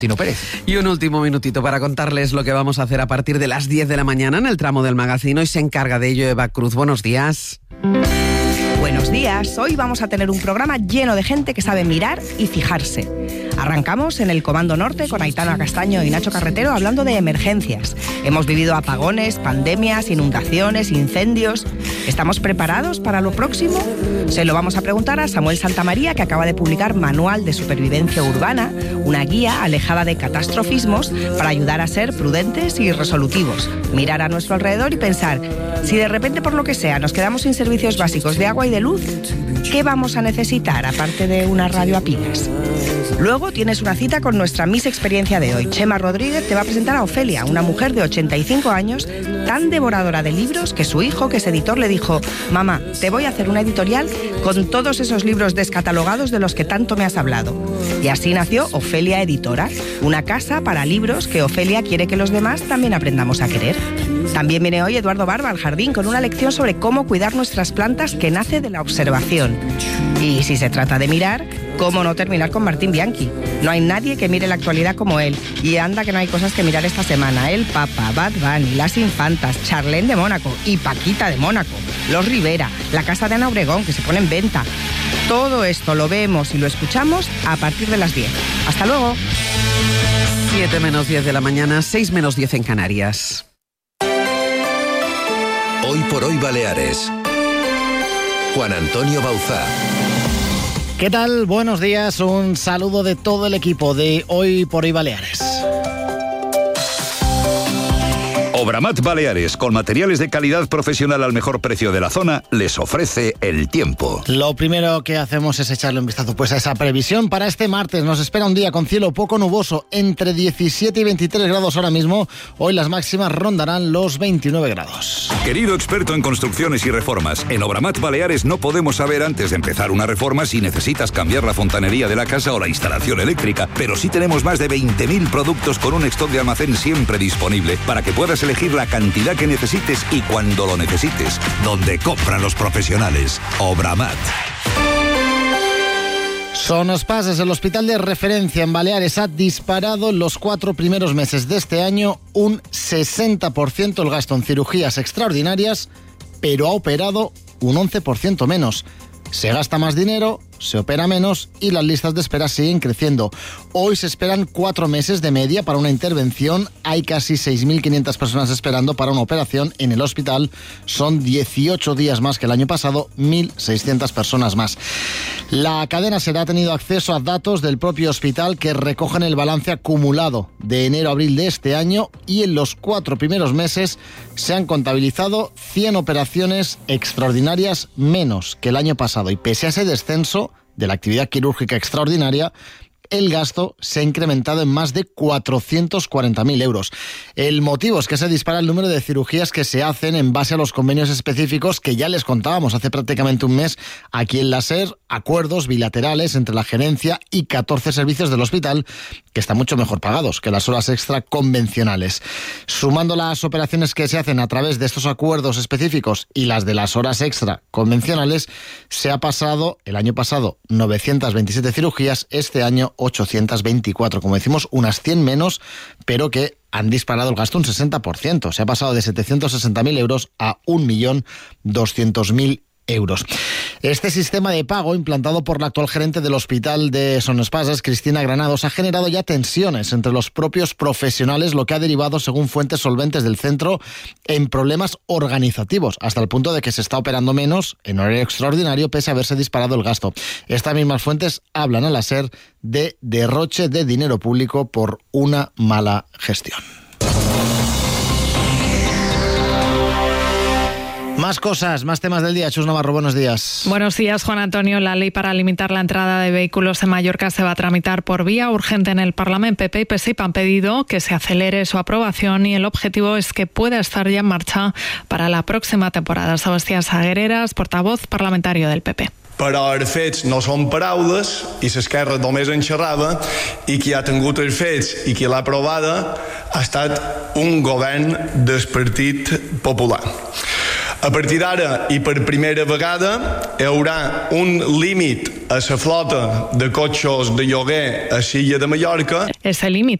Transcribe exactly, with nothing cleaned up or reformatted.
Tino Pérez. Y un último minutito para contarles lo que vamos a hacer a partir de las diez de la mañana en el tramo del Magazine. Hoy se encarga de ello Eva Cruz. Buenos días. Buenos días. Hoy vamos a tener un programa lleno de gente que sabe mirar y fijarse. Arrancamos en el Comando Norte con Aitana Castaño y Nacho Carretero hablando de emergencias. Hemos vivido apagones, pandemias, inundaciones, incendios. ¿Estamos preparados para lo próximo? Se lo vamos a preguntar a Samuel Santamaría, que acaba de publicar Manual de Supervivencia Urbana, una guía alejada de catastrofismos para ayudar a ser prudentes y resolutivos. Mirar a nuestro alrededor y pensar, si de repente por lo que sea nos quedamos sin servicios básicos de agua y de luz, ¿qué vamos a necesitar aparte de una radio a pilas? Luego tienes una cita con nuestra Miss Experiencia de hoy. Chema Rodríguez te va a presentar a Ofelia, una mujer de ochenta y cinco años, tan devoradora de libros que su hijo, que es editor, le dijo: mamá, te voy a hacer una editorial con todos esos libros descatalogados de los que tanto me has hablado. Y así nació Ofelia Editora, una casa para libros que Ofelia quiere que los demás también aprendamos a querer. También viene hoy Eduardo Barba al jardín con una lección sobre cómo cuidar nuestras plantas que nace de la observación. Y si se trata de mirar, ¿cómo no terminar con Martín Bianchi? No hay nadie que mire la actualidad como él. Y anda que no hay cosas que mirar esta semana. El Papa, Bad Bunny, las Infantas, Charlene de Mónaco y Paquita de Mónaco, los Rivera, la casa de Ana Obregón que se pone en venta. Todo esto lo vemos y lo escuchamos a partir de las diez. Hasta luego. siete menos diez de la mañana, seis menos diez en Canarias. Hoy por hoy Baleares. Juan Antonio Bauzá. ¿Qué tal? Buenos días, un saludo de todo el equipo de Hoy por Hoy Baleares. Obramat Baleares, con materiales de calidad profesional al mejor precio de la zona, les ofrece el tiempo. Lo primero que hacemos es echarle un vistazo pues a esa previsión. Para este martes nos espera un día con cielo poco nuboso, entre diecisiete y veintitrés grados ahora mismo. Hoy las máximas rondarán los veintinueve grados. Querido experto en construcciones y reformas, en Obramat Baleares no podemos saber antes de empezar una reforma si necesitas cambiar la fontanería de la casa o la instalación eléctrica, pero sí tenemos más de veinte mil productos con un stock de almacén siempre disponible para que puedas elegir elegir la cantidad que necesites y cuando lo necesites, donde compran los profesionales. Obramat. Sonospas es el hospital de referencia en Baleares. Ha disparado en los cuatro primeros meses de este año un sesenta por ciento el gasto en cirugías extraordinarias, pero ha operado un once por ciento menos. Se gasta más dinero, se opera menos y las listas de espera siguen creciendo. Hoy se esperan cuatro meses de media para una intervención. Hay casi seis mil quinientas personas esperando para una operación en el hospital. Son dieciocho días más que el año pasado, mil seiscientas personas más. La cadena SER ha tenido acceso a datos del propio hospital que recogen el balance acumulado de enero a abril de este año y en los cuatro primeros meses se han contabilizado cien operaciones extraordinarias menos que el año pasado. Y pese a ese descenso de la actividad quirúrgica extraordinaria, el gasto se ha incrementado en más de cuatrocientos cuarenta mil euros. El motivo es que se dispara el número de cirugías que se hacen en base a los convenios específicos que ya les contábamos hace prácticamente un mes aquí en la SER, acuerdos bilaterales entre la gerencia y catorce servicios del hospital que están mucho mejor pagados que las horas extra convencionales. Sumando las operaciones que se hacen a través de estos acuerdos específicos y las de las horas extra convencionales, se ha pasado el año pasado novecientas veintisiete cirugías, este año ochocientas veinticuatro, como decimos, unas cien menos, pero que han disparado el gasto un sesenta por ciento. Se ha pasado de setecientos sesenta mil euros a un millón doscientos mil euros. Este sistema de pago, implantado por la actual gerente del hospital de Sonespases, Cristina Granados, ha generado ya tensiones entre los propios profesionales, lo que ha derivado, según fuentes solventes del centro, en problemas organizativos, hasta el punto de que se está operando menos en horario extraordinario, pese a haberse disparado el gasto. Estas mismas fuentes hablan a la SER de derroche de dinero público por una mala gestión. Más cosas, más temas del día. Chus Navarro, buenos días. Buenos días, Juan Antonio. La ley para limitar la entrada de vehículos en Mallorca se va a tramitar por vía urgente en el Parlamento. P P y P S I P han pedido que se acelere su aprobación y el objetivo es que pueda estar ya en marcha para la próxima temporada. Sebastián Saguereras, portavoz parlamentario del P P. Però els fets no són paraules i l'esquerra només en xerrava i qui ha tingut els fets i qui l'ha aprovada ha estat un govern del Partit Popular. A partir d'ara, i per primera vegada, hi haurà un límit a la flota de cotxes de lloguer a l'illa de Mallorca. Ese límite